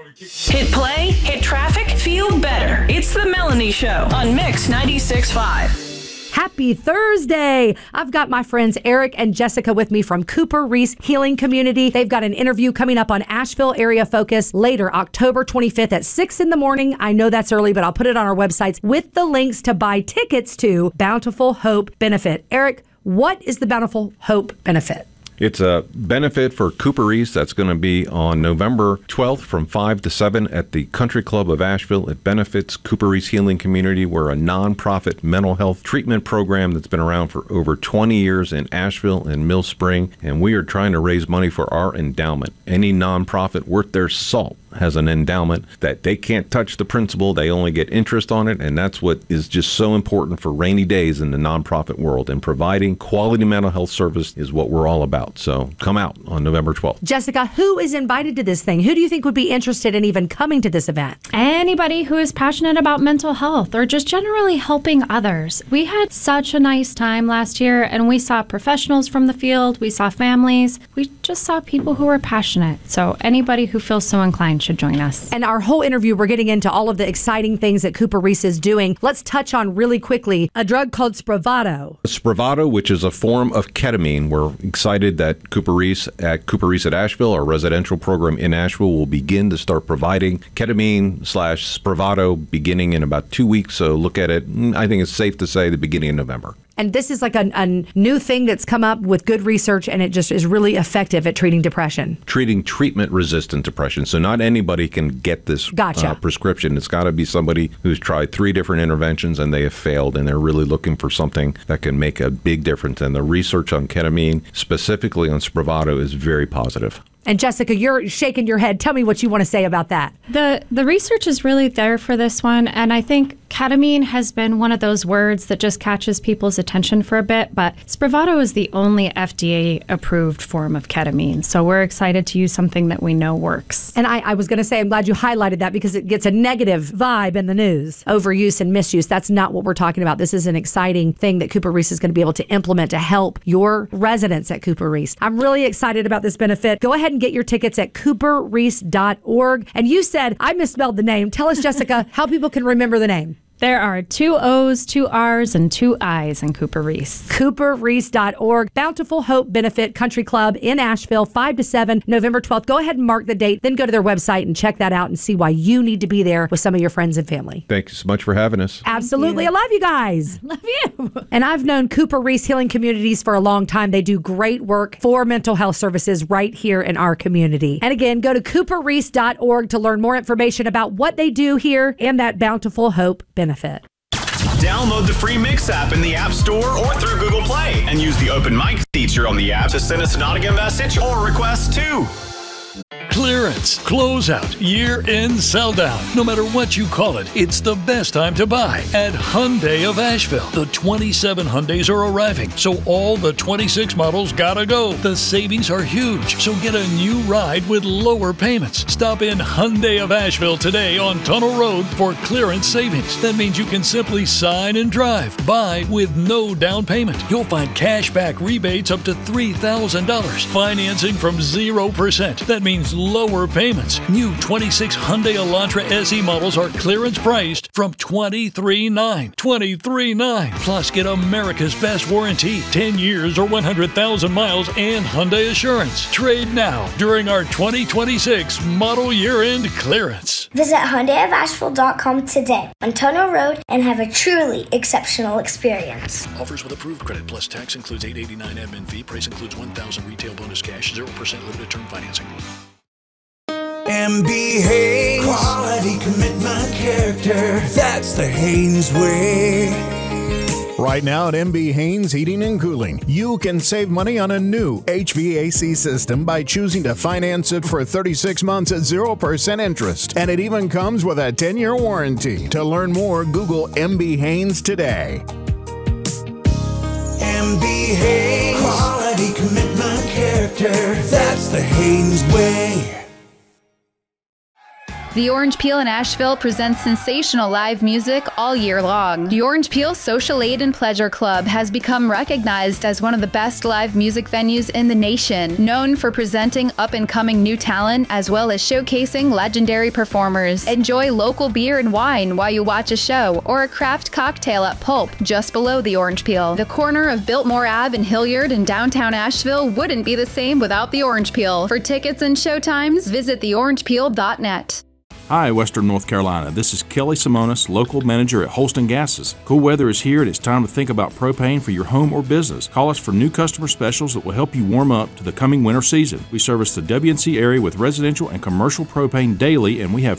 Hit play, hit traffic, feel better. It's the Melanie Show on Mix 96.5. Happy Thursday. I've got my friends Eric and Jessica with me from Cooper Reese Healing Community. They've got an interview coming up on Asheville Area Focus later, October 25th at 6 in the morning. I know that's early, but I'll put it on our websites with the links to buy tickets to Bountiful Hope Benefit. Eric, what is the Bountiful Hope Benefit? It's a benefit for Cooper East that's going to be on November 12th from 5 to 7 at the Country Club of Asheville. It benefits Cooper East Healing Community. We're a nonprofit mental health treatment program that's been around for over 20 years in Asheville and Mill Spring, and we are trying to raise money for our endowment. Any nonprofit worth their salt has an endowment that they can't touch the principal. They only get interest on it, and that's what is just so important for rainy days in the nonprofit world. And providing quality mental health service is what we're all about. So come out on November 12th. Jessica, who is invited to this thing? Who do you think would be interested in even coming to this event? Anybody who is passionate about mental health or just generally helping others. We had such a nice time last year, and we saw professionals from the field. We saw families. We just saw people who were passionate. So anybody who feels so inclined should join us. And our whole interview, we're getting into all of the exciting things that Cooper Reese is doing. Let's touch on really quickly a drug called Spravato. Spravato, which is a form of ketamine. We're excited that Cooper Reese at Asheville, our residential program in Asheville, will begin to start providing ketamine/Spravato beginning in about 2 weeks. So look at it, I think it's safe to say, the beginning of November. And this is like a new thing that's come up with good research, and it just is really effective at treating depression. Treating treatment-resistant depression. So not anybody can get this prescription. It's got to be somebody who's tried 3 different interventions and they have failed, and they're really looking for something that can make a big difference. And the research on ketamine, specifically on Spravato, is very positive. And Jessica, you're shaking your head. Tell me what you want to say about that. The research is really there for this one, and I think ketamine has been one of those words that just catches people's attention for a bit, but Spravato is the only FDA-approved form of ketamine, so we're excited to use something that we know works. And I was going to say, I'm glad you highlighted that because it gets a negative vibe in the news. Overuse and misuse, that's not what we're talking about. This is an exciting thing that Cooper Reese is going to be able to implement to help your residents at Cooper Reese. I'm really excited about this benefit. Go ahead and get your tickets at cooperreese.org. And you said, I misspelled the name. Tell us, Jessica, how people can remember the name. There are 2 O's, 2 R's, and 2 I's in Cooper Reese. Cooperreese.org. Bountiful Hope Benefit Country Club in Asheville, 5 to 7, November 12th. Go ahead and mark the date. Then go to their website and check that out and see why you need to be there with some of your friends and family. Thank you so much for having us. Absolutely. I love you guys. Love you. And I've known Cooper Reese Healing Communities for a long time. They do great work for mental health services right here in our community. And again, go to cooperreese.org to learn more information about what they do here and that Bountiful Hope benefit. Download the free Mix app in the App Store or through Google Play and use the open mic feature on the app to send us an audio message or request too. Clearance, closeout, year-end sell-down. No matter what you call it, it's the best time to buy at Hyundai of Asheville. The 27 Hyundais are arriving, so all the 26 models gotta go. The savings are huge, so get a new ride with lower payments. Stop in Hyundai of Asheville today on Tunnel Road for clearance savings. That means you can simply sign and drive. Buy with no down payment. You'll find cash back rebates up to $3,000. Financing from 0%. That means lower payments. New 26 Hyundai Elantra SE models are clearance priced from $23,900. $23,900. Plus, get America's best warranty, 10 years or 100,000 miles, and Hyundai Assurance. Trade now during our 2026 model year-end clearance. Visit HyundaiofAsheville.com today on Tunnel Road and have a truly exceptional experience. Offers with approved credit plus tax includes $889 admin fee. Price includes $1,000 retail bonus cash, 0% limited term financing. MB Haynes, quality, commitment, character. That's the Haynes way. Right now at MB Haynes Heating and Cooling, you can save money on a new HVAC system by choosing to finance it for 36 months at 0% interest. And it even comes with a 10-year warranty. To learn more, Google MB Haynes today. MB Haynes, quality, commitment, character. That's the Haynes way. The Orange Peel in Asheville presents sensational live music all year long. The Orange Peel Social Aid and Pleasure Club has become recognized as one of the best live music venues in the nation, known for presenting up-and-coming new talent as well as showcasing legendary performers. Enjoy local beer and wine while you watch a show, or a craft cocktail at Pulp, just below the Orange Peel. The corner of Biltmore Ave in Hilliard in downtown Asheville wouldn't be the same without the Orange Peel. For tickets and showtimes, visit theorangepeel.net. Hi, Western North Carolina. This is Kelly Simonis, local manager at Holston Gases. Cool weather is here and it's time to think about propane for your home or business. Call us for new customer specials that will help you warm up to the coming winter season. We service the WNC area with residential and commercial propane daily, and we have